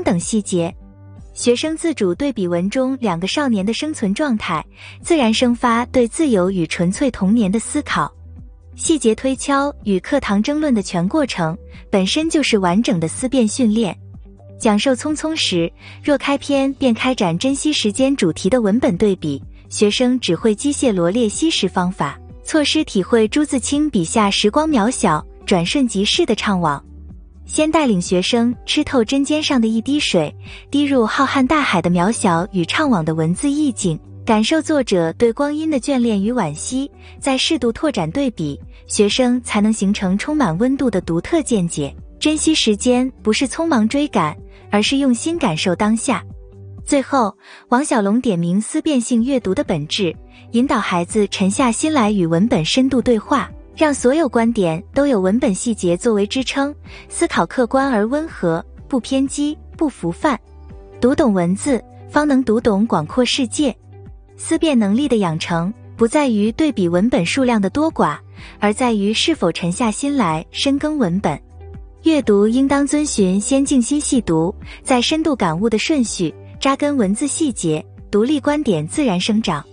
等细节。学生自主对比文中2个少年的生存状态，自然生发对自由与纯粹童年的思考。细节推敲与课堂争论的全过程，本身就是完整的思辨训练。讲授匆匆时，若开篇便开展珍惜时间主题的文本对比，学生只会机械罗列惜时方法，错失体会朱自清笔下时光渺小、转瞬即逝的怅惘。先带领学生吃透针尖上的一滴水，滴入浩瀚大海的渺小与怅惘的文字意境，感受作者对光阴的眷恋与惋惜，再适度拓展对比，学生才能形成充满温度的独特见解。珍惜时间不是匆忙追赶，而是用心感受当下。最后，王小龙点明思辨性阅读的本质，引导孩子沉下心来与文本深度对话，让所有观点都有文本细节作为支撑，思考客观而温和，不偏激，不浮泛。读懂文字，方能读懂广阔世界。思辨能力的养成，不在于对比文本数量的多寡，而在于是否沉下心来深耕文本。阅读应当遵循先静心细读，再深度感悟的顺序，扎根文字细节，独立观点自然生长。